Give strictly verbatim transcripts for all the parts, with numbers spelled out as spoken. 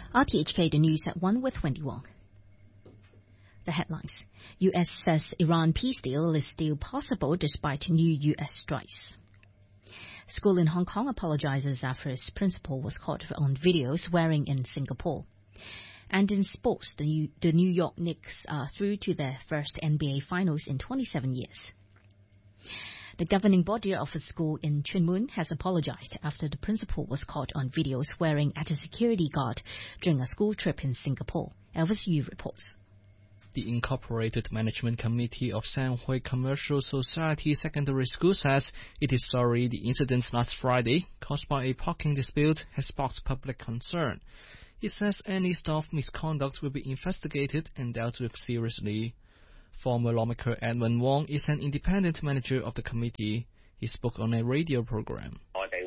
R T H K, the news at one with Wendy Wong. The headlines. U S says Iran peace deal is still possible despite new U S strikes. School in Hong Kong apologizes after its principal was caught on video swearing in Singapore. And in sports, the New, the New York Knicks are through to their first N B A finals in twenty-seven years. The governing body of a school in Tuen Mun has apologized after the principal was caught on video swearing at a security guard during a school trip in Singapore. Elvis Yu reports. The Incorporated Management Committee of San Hui Commercial Society Secondary School says it is sorry the incident last Friday, caused by a parking dispute, has sparked public concern. It says any staff misconduct will be investigated and dealt with seriously. Former lawmaker Edwin Wong is an independent manager of the committee. He spoke on a radio program.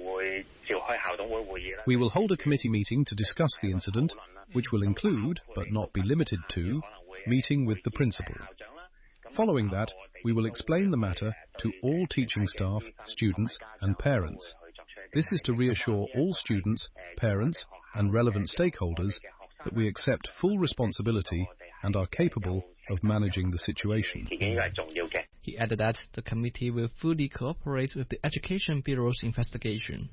We will hold a committee meeting to discuss the incident, which will include, but not be limited to, meeting with the principal. Following that, we will explain the matter to all teaching staff, students and parents. This is to reassure all students, parents and relevant stakeholders that we accept full responsibility and are capable of managing the situation. He added that the committee will fully cooperate with the Education Bureau's investigation.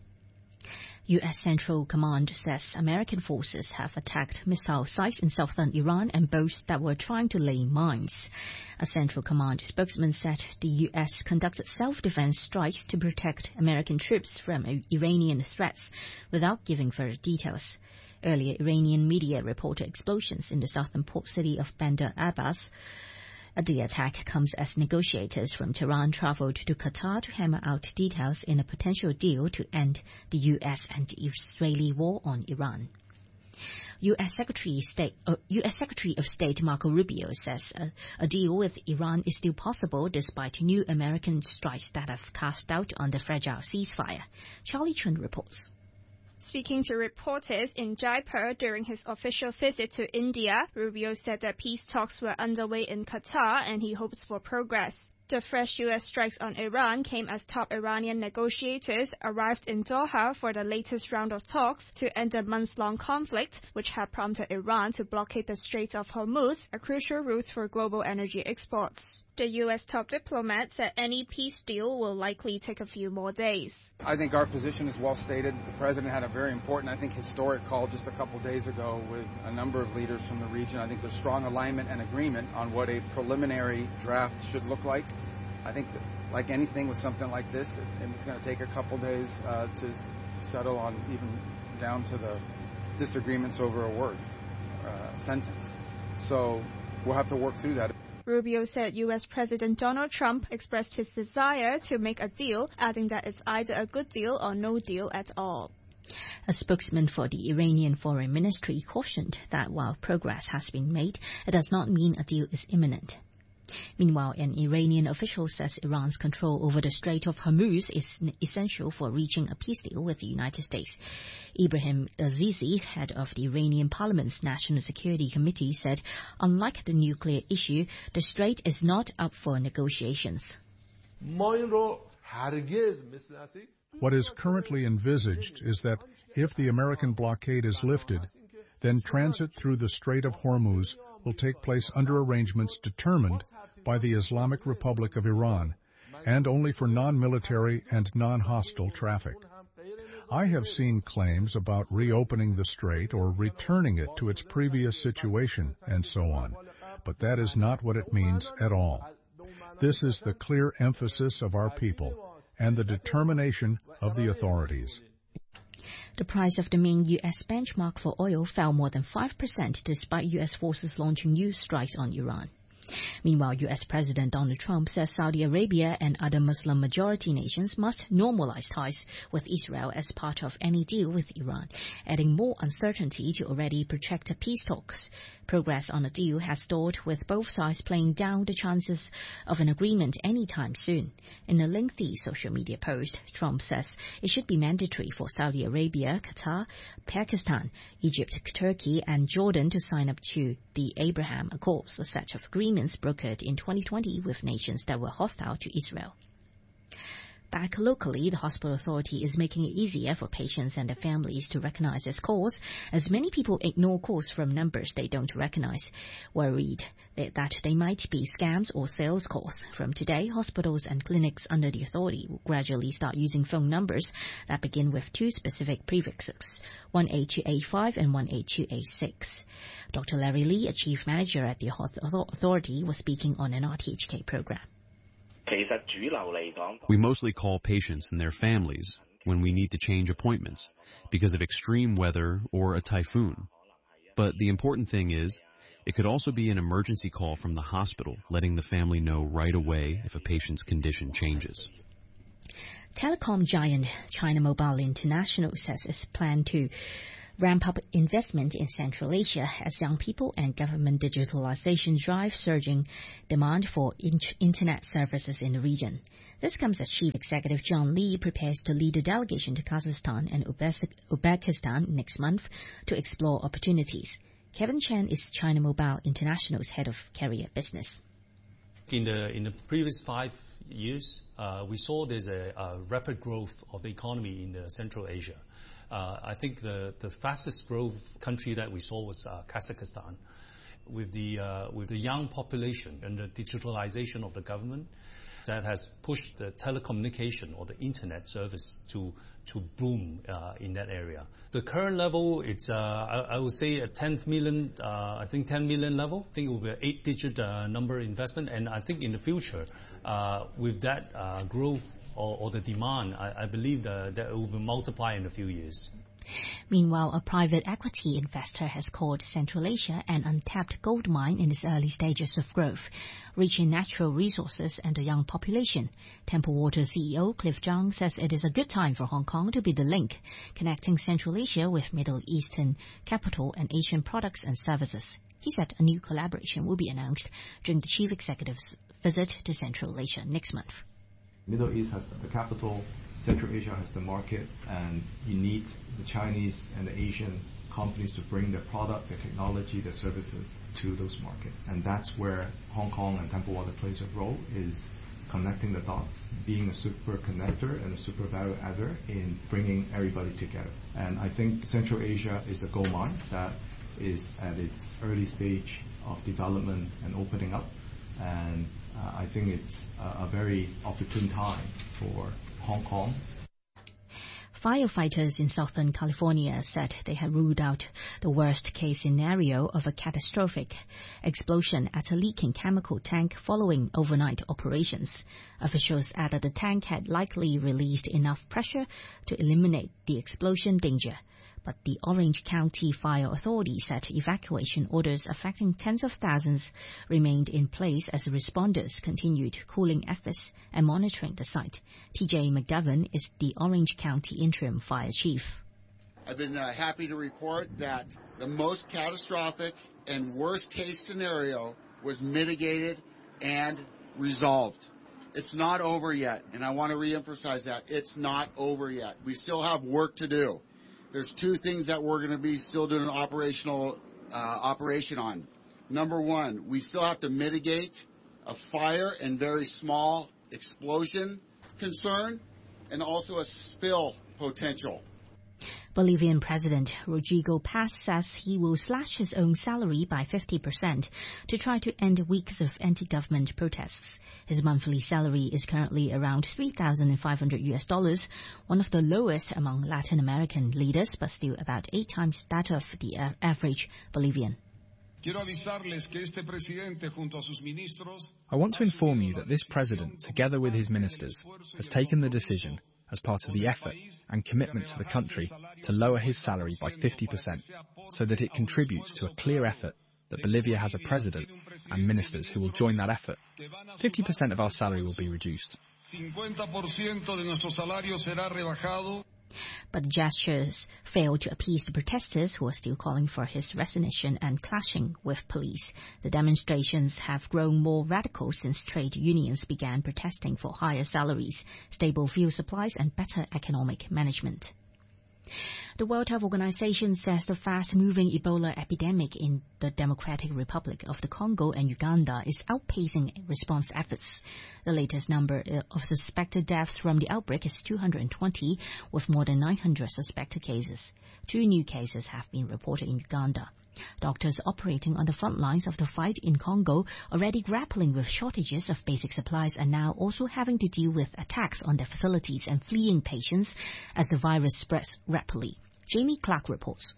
U S Central Command says American forces have attacked missile sites in southern Iran and boats that were trying to lay mines. A Central Command spokesman said the U S conducted self-defense strikes to protect American troops from Iranian threats without giving further details. Earlier, Iranian media reported explosions in the southern port city of Bandar Abbas. The attack comes as negotiators from Tehran traveled to Qatar to hammer out details in a potential deal to end the U S and Israeli war on Iran. U S Secretary, State, uh, U S Secretary of State Marco Rubio says a, a deal with Iran is still possible despite new American strikes that have cast doubt on the fragile ceasefire. Charlie Chun reports. Speaking to reporters in Jaipur during his official visit to India, Rubio said that peace talks were underway in Qatar and he hopes for progress. The fresh U S strikes on Iran came as top Iranian negotiators arrived in Doha for the latest round of talks to end the months-long conflict, which had prompted Iran to blockade the Strait of Hormuz, a crucial route for global energy exports. The U S top diplomat said any peace deal will likely take a few more days. I think our position is well stated. The president had a very important, I think, historic call just a couple days ago with a number of leaders from the region. I think there's strong alignment and agreement on what a preliminary draft should look like. I think that, like anything with something like this, it, it's going to take a couple days uh, to settle on even down to the disagreements over a word, uh, sentence. So we'll have to work through that. Rubio said U S President Donald Trump expressed his desire to make a deal, adding that it's either a good deal or no deal at all. A spokesman for the Iranian Foreign Ministry cautioned that while progress has been made, it does not mean a deal is imminent. Meanwhile, an Iranian official says Iran's control over the Strait of Hormuz is essential for reaching a peace deal with the United States. Ibrahim Azizi, head of the Iranian Parliament's National Security Committee, said, unlike the nuclear issue, the strait is not up for negotiations. What is currently envisaged is that if the American blockade is lifted, then transit through the Strait of Hormuz will take place under arrangements determined by the Islamic Republic of Iran, and only for non-military and non-hostile traffic. I have seen claims about reopening the strait or returning it to its previous situation and so on, but that is not what it means at all. This is the clear emphasis of our people and the determination of the authorities. The price of the main U S benchmark for oil fell more than five percent despite U S forces launching new strikes on Iran. Meanwhile, U S President Donald Trump says Saudi Arabia and other Muslim-majority nations must normalize ties with Israel as part of any deal with Iran, adding more uncertainty to already protracted peace talks. Progress on a deal has stalled, with both sides playing down the chances of an agreement anytime soon. In a lengthy social media post, Trump says it should be mandatory for Saudi Arabia, Qatar, Pakistan, Egypt, Turkey, and Jordan to sign up to the Abraham Accords, a set of agreements brokered in twenty twenty with nations that were hostile to Israel. Back locally, the hospital authority is making it easier for patients and their families to recognize this calls, as many people ignore calls from numbers they don't recognize, worried that they might be scams or sales calls. From today, hospitals and clinics under the authority will gradually start using phone numbers that begin with two specific prefixes, one eight two eight five and one eight two eight six. Doctor Larry Lee, a chief manager at the authority, was speaking on an R T H K program. We mostly call patients and their families when we need to change appointments because of extreme weather or a typhoon. But the important thing is, it could also be an emergency call from the hospital, letting the family know right away if a patient's condition changes. Telecom giant China Mobile International says it's planned to ramp up investment in Central Asia as young people and government digitalization drive surging demand for in- internet services in the region. This comes as Chief Executive John Lee prepares to lead a delegation to Kazakhstan and Uzbekistan next month to explore opportunities. Kevin Chen is China Mobile International's head of carrier business. In the in the previous five years, uh, we saw there's a, a rapid growth of the economy in the Central Asia. Uh, I think the, the fastest growth country that we saw was uh, Kazakhstan. With the uh, with the young population and the digitalization of the government, that has pushed the telecommunication or the internet service to to boom uh, in that area. The current level, it's uh, I, I would say a ten million, uh, I think ten million level. I think it will be an eight-digit uh, number investment, and I think in the future, uh, with that uh, growth or, or the demand, I, I believe the, that it will be multiplied in a few years. Meanwhile, a private equity investor has called Central Asia an untapped gold mine in its early stages of growth, rich in natural resources and a young population. Temple Water C E O Cliff Zhang says it is a good time for Hong Kong to be the link connecting Central Asia with Middle Eastern capital and Asian products and services. He said a new collaboration will be announced during the chief executive's visit to Central Asia next month. Middle East has the capital, Central Asia has the market, and you need the Chinese and the Asian companies to bring their product, their technology, their services to those markets. And that's where Hong Kong and Temple Water plays a role, is connecting the dots, being a super connector and a super value adder in bringing everybody together. And I think Central Asia is a gold mine that is at its early stage of development and opening up. And uh, I think it's a, a very opportune time for Hong Kong. Firefighters in Southern California said they had ruled out the worst-case scenario of a catastrophic explosion at a leaking chemical tank following overnight operations. Officials added the tank had likely released enough pressure to eliminate the explosion danger. But the Orange County Fire Authority said evacuation orders affecting tens of thousands remained in place as responders continued cooling efforts and monitoring the site. T J McGovern is the Orange County Interim Fire Chief. I've been uh, happy to report that the most catastrophic and worst case scenario was mitigated and resolved. It's not over yet, and I want to reemphasize that. It's not over yet. We still have work to do. There's two things that we're going to be still doing an operational uh, operation on. Number one, we still have to mitigate a fire and very small explosion concern, and also a spill potential. Bolivian President Rodrigo Paz says he will slash his own salary by fifty percent to try to end weeks of anti-government protests. His monthly salary is currently around three thousand five hundred U S dollars, one of the lowest among Latin American leaders, but still about eight times that of the average Bolivian. I want to inform you that this president, together with his ministers, has taken the decision, as part of the effort and commitment to the country, to lower his salary by fifty percent, so that it contributes to a clear effort that Bolivia has a president and ministers who will join that effort. fifty percent of our salary will be reduced. But the gestures failed to appease the protesters, who are still calling for his resignation and clashing with police. The demonstrations have grown more radical since trade unions began protesting for higher salaries, stable fuel supplies, and better economic management. The World Health Organization says the fast-moving Ebola epidemic in the Democratic Republic of the Congo and Uganda is outpacing response efforts. The latest number of suspected deaths from the outbreak is two hundred twenty, with more than nine hundred suspected cases. Two new cases have been reported in Uganda. Doctors operating on the front lines of the fight in Congo, already grappling with shortages of basic supplies, are now also having to deal with attacks on their facilities and fleeing patients as the virus spreads rapidly. Jamie Clark reports.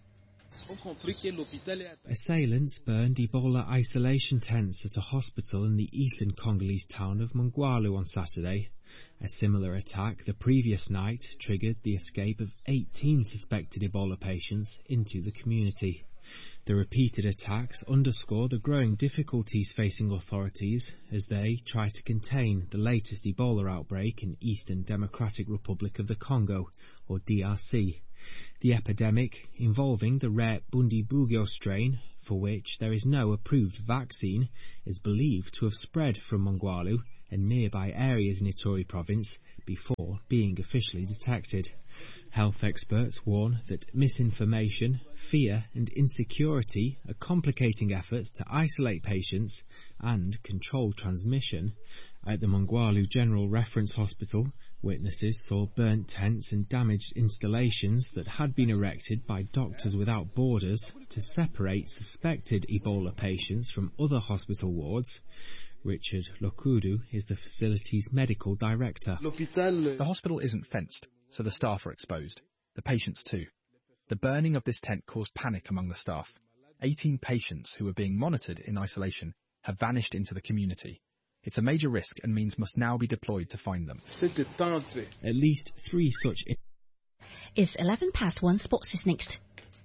Assailants burned Ebola isolation tents at a hospital in the eastern Congolese town of Mongwalu on Saturday. A similar attack the previous night triggered the escape of eighteen suspected Ebola patients into the community. The repeated attacks underscore the growing difficulties facing authorities as they try to contain the latest Ebola outbreak in Eastern Democratic Republic of the Congo, or D R C. The epidemic, involving the rare Bundibugyo strain, for which there is no approved vaccine, is believed to have spread from Mongwalu and nearby areas in Ituri province before being officially detected. Health experts warn that misinformation, fear and insecurity are complicating efforts to isolate patients and control transmission. At the Mongwalu General Reference Hospital, witnesses saw burnt tents and damaged installations that had been erected by Doctors Without Borders to separate suspected Ebola patients from other hospital wards. Richard Lokudu is the facility's medical director. The hospital isn't fenced, so the staff are exposed. The patients too. The burning of this tent caused panic among the staff. eighteen patients who were being monitored in isolation have vanished into the community. It's a major risk and means must now be deployed to find them. At least three such... It's eleven past one. Sports is next.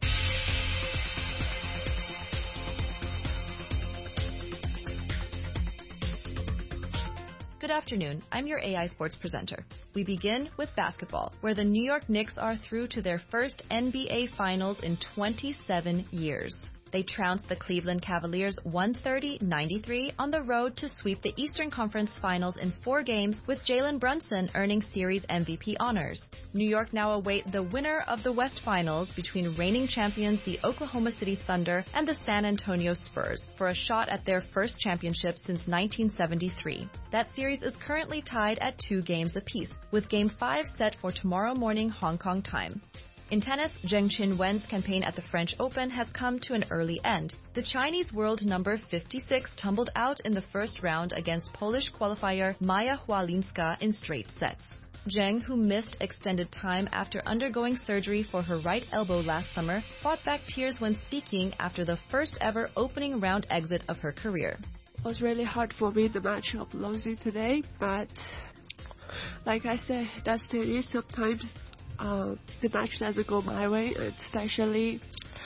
Good afternoon, I'm your A I Sports presenter. We begin with basketball, where the New York Knicks are through to their first N B A Finals in twenty-seven years. They trounced the Cleveland Cavaliers one thirty to ninety-three on the road to sweep the Eastern Conference Finals in four games, with Jalen Brunson earning series M V P honors. New York now await the winner of the West Finals between reigning champions the Oklahoma City Thunder and the San Antonio Spurs for a shot at their first championship since nineteen seventy-three. That series is currently tied at two games apiece, with Game five set for tomorrow morning Hong Kong time. In tennis, Zheng Qinwen's campaign at the French Open has come to an early end. The Chinese world number fifty-six tumbled out in the first round against Polish qualifier Maja Hwalinska in straight sets. Zheng, who missed extended time after undergoing surgery for her right elbow last summer, fought back tears when speaking after the first ever opening round exit of her career. It was really hard for me, the match of losing today, but like I said, that's tennis. Sometimes Uh, the match doesn't go my way, especially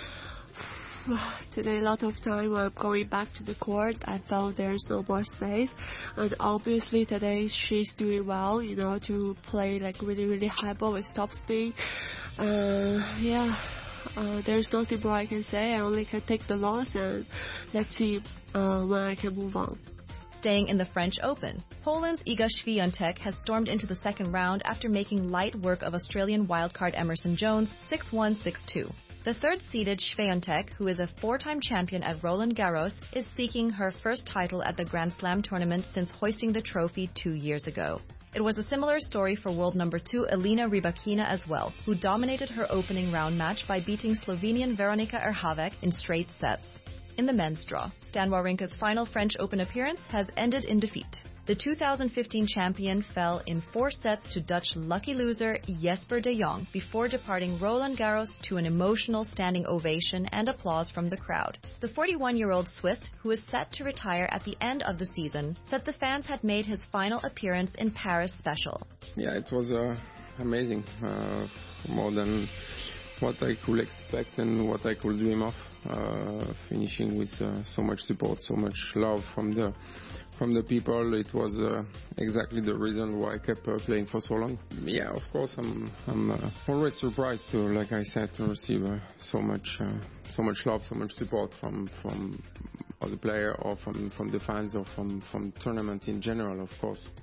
today. A lot of time I'm going back to the court, I felt there's no more space, and obviously today she's doing well, you know, to play like really really high ball with top speed. Uh, yeah, uh, there's nothing more I can say. I only can take the loss, and let's see uh, when I can move on. Staying in the French Open, Poland's Iga Świątek has stormed into the second round after making light work of Australian wildcard Emerson Jones six one six two. The third-seeded Świątek, who is a four-time champion at Roland Garros, is seeking her first title at the Grand Slam tournament since hoisting the trophy two years ago. It was a similar story for world number two Elena Rybakina as well, who dominated her opening round match by beating Slovenian Veronika Erhavec in straight sets. In the men's draw, Stan Wawrinka's final French Open appearance has ended in defeat. The two thousand fifteen champion fell in four sets to Dutch lucky loser Jesper de Jong before departing Roland Garros to an emotional standing ovation and applause from the crowd. The forty-one-year-old Swiss, who is set to retire at the end of the season, said the fans had made his final appearance in Paris special. Yeah, it was uh, amazing. Uh, more than what I could expect and what I could dream of. Uh, finishing with uh, so much support, so much love from the from the people. It was uh, exactly the reason why I kept uh, playing for so long. Yeah, of course, I'm I'm uh, always surprised to, like I said, to receive uh, so much uh, so much love, so much support from from other player or from from the fans or from from tournament in general, of course.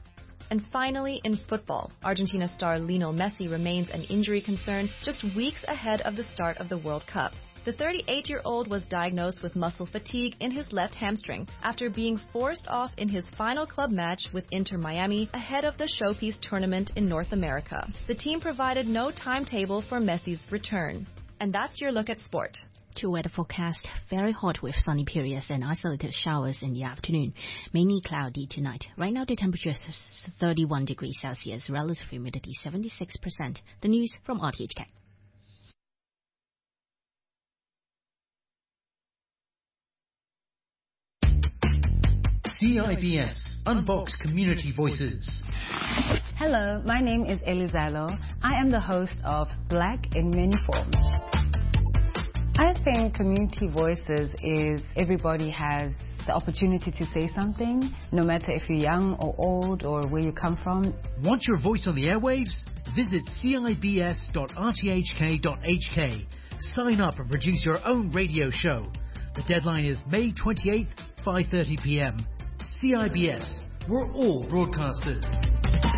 And finally, in football, Argentina star Lionel Messi remains an injury concern just weeks ahead of the start of the World Cup. The thirty-eight-year-old was diagnosed with muscle fatigue in his left hamstring after being forced off in his final club match with Inter Miami ahead of the Showpiece tournament in North America. The team provided no timetable for Messi's return. And that's your look at sport. To weather forecast, very hot with sunny periods and isolated showers in the afternoon. Mainly cloudy tonight. Right now the temperature is thirty-one degrees Celsius, relative humidity seventy-six percent. The news from R T H K. C I B S Unbox Community Voices. Hello, my name is Elizalo. I am the host of Black in Many Forms. I think community voices is everybody has the opportunity to say something, no matter if you're young or old or where you come from. Want your voice on the airwaves? Visit c i b s dot r t h k dot h k. Sign up and produce your own radio show. The deadline is May twenty-eighth, five thirty p m C I B S, we're all broadcasters.